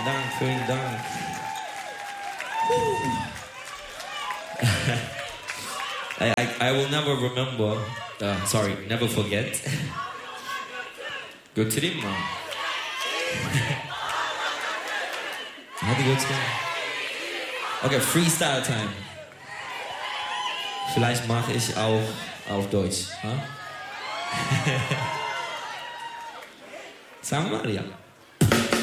Dank, vielen Dank. I will never remember, never forget. götüreyim mi? Hadi götüreyim. Okay, Freestyle Time. Vielleicht mache ich auch auf Deutsch. Huh? Sagen wir mal, ja.